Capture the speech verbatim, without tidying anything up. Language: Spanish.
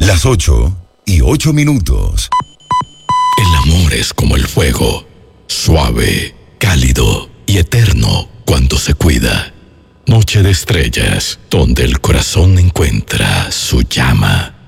Las ocho y ocho minutos. El amor es como el fuego, suave, cálido y eterno cuando se cuida. Noche de estrellas, donde el corazón encuentra su llama.